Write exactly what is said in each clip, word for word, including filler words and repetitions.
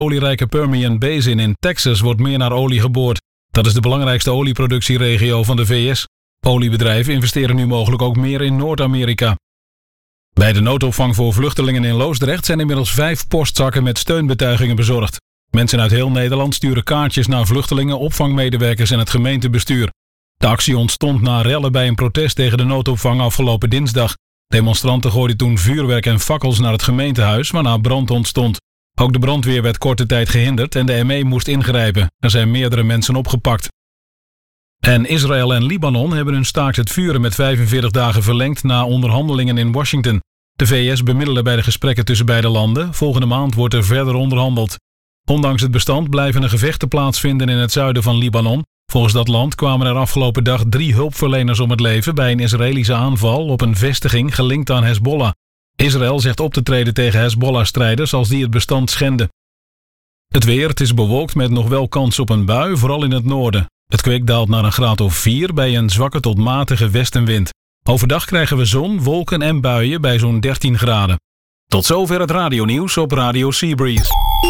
olierijke Permian Basin in Texas wordt meer naar olie geboord. Dat is de belangrijkste olieproductieregio van de V S. Oliebedrijven investeren nu mogelijk ook meer in Noord-Amerika. Bij de noodopvang voor vluchtelingen in Loosdrecht zijn inmiddels vijf postzakken met steunbetuigingen bezorgd. Mensen uit heel Nederland sturen kaartjes naar vluchtelingen, opvangmedewerkers en het gemeentebestuur. De actie ontstond na rellen bij een protest tegen de noodopvang afgelopen dinsdag. Demonstranten gooiden toen vuurwerk en fakkels naar het gemeentehuis, waarna brand ontstond. Ook de brandweer werd korte tijd gehinderd en de M E moest ingrijpen. Er zijn meerdere mensen opgepakt. En Israël en Libanon hebben hun staakt het vuren met vijfenveertig dagen verlengd na onderhandelingen in Washington. De V S bemiddelen bij de gesprekken tussen beide landen. Volgende maand wordt er verder onderhandeld. Ondanks het bestand blijven er gevechten plaatsvinden in het zuiden van Libanon. Volgens dat land kwamen er afgelopen dag drie hulpverleners om het leven bij een Israëlische aanval op een vestiging gelinkt aan Hezbollah. Israël zegt op te treden tegen Hezbollah-strijders als die het bestand schenden. Het weer, het is bewolkt met nog wel kans op een bui, vooral in het noorden. Het kwik daalt naar een graad of vier bij een zwakke tot matige westenwind. Overdag krijgen we zon, wolken en buien bij zo'n dertien graden. Tot zover het radionieuws op Radio Seabreeze.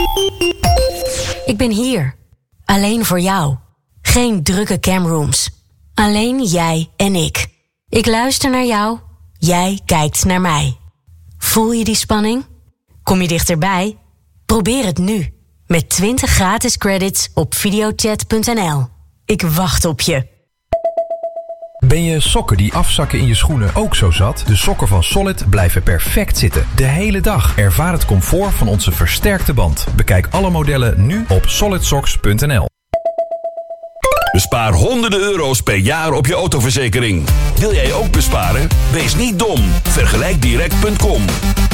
Ik ben hier. Alleen voor jou. Geen drukke camrooms. Alleen jij en ik. Ik luister naar jou. Jij kijkt naar mij. Voel je die spanning? Kom je dichterbij? Probeer het nu. Met twintig gratis credits op videochat punt n l. Ik wacht op je. Ben je sokken die afzakken in je schoenen ook zo zat? De sokken van Solid blijven perfect zitten. De hele dag. Ervaar het comfort van onze versterkte band. Bekijk alle modellen nu op solid socks punt n l. Bespaar honderden euro's per jaar op je autoverzekering. Wil jij ook besparen? Wees niet dom. vergelijk direct punt com.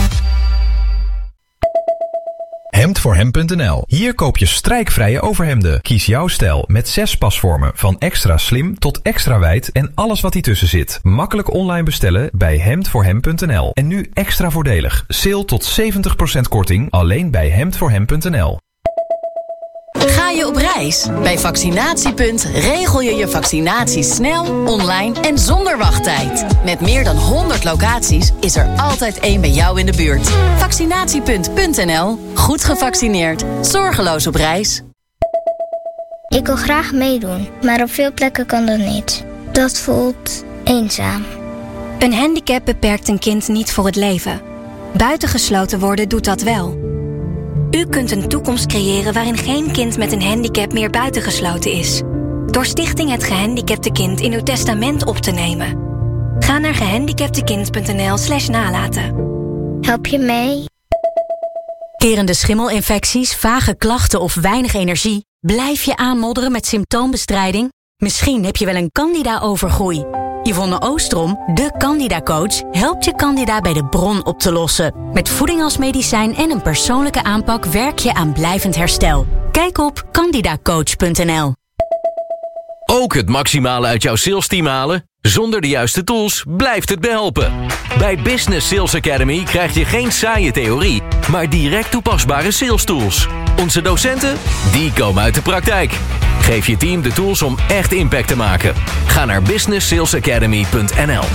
hemd voor hem punt n l. Hier koop je strijkvrije overhemden. Kies jouw stijl met zes pasvormen. Van extra slim tot extra wijd en alles wat ertussen zit. Makkelijk online bestellen bij hemd voor hem punt n l. En nu extra voordelig. Sale tot zeventig procent korting alleen bij hemd voor hem punt n l. Ga je op reis? Bij Vaccinatiepunt regel je je vaccinatie snel, online en zonder wachttijd. Met meer dan honderd locaties is er altijd één bij jou in de buurt. Vaccinatiepunt punt n l. Goed gevaccineerd. Zorgeloos op reis. Ik wil graag meedoen, maar op veel plekken kan dat niet. Dat voelt eenzaam. Een handicap beperkt een kind niet voor het leven. Buitengesloten worden doet dat wel. U kunt een toekomst creëren waarin geen kind met een handicap meer buitengesloten is. Door Stichting Het Gehandicapte Kind in uw testament op te nemen. Ga naar gehandicaptekind punt n l slash nalaten. Help je mee? Kerende schimmelinfecties, vage klachten of weinig energie? Blijf je aanmodderen met symptoombestrijding? Misschien heb je wel een candida-overgroei. Yvonne Oostrom, de Candida-coach, helpt je candida bij de bron op te lossen. Met voeding als medicijn en een persoonlijke aanpak werk je aan blijvend herstel. Kijk op candida coach punt n l. Ook het maximale uit jouw salesteam halen? Zonder de juiste tools blijft het behelpen. Bij Business Sales Academy krijg je geen saaie theorie, maar direct toepasbare sales tools. Onze docenten, die komen uit de praktijk. Geef je team de tools om echt impact te maken. Ga naar business sales academy punt n l.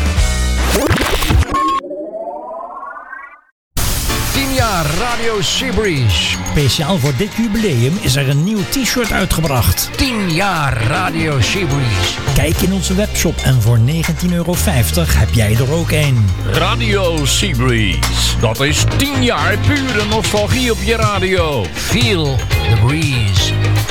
tien jaar Radio Seabreeze. Speciaal voor dit jubileum is er een nieuw t-shirt uitgebracht. tien jaar Radio Seabreeze. Kijk in onze webshop en voor negentien euro vijftig heb jij er ook een. Radio Seabreeze. Dat is tien jaar pure nostalgie op je radio. Feel the breeze.